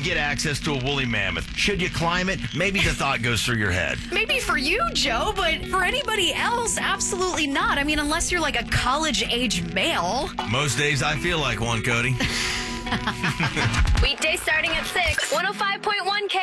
get access to a woolly mammoth. Should you climb it? Maybe the thought goes through your head. Maybe for you, Joe, but for anybody else, absolutely not. I mean, unless you're like a college-age male. Most days I feel like one, Cody. Weekday starting at 6, 105.1 K.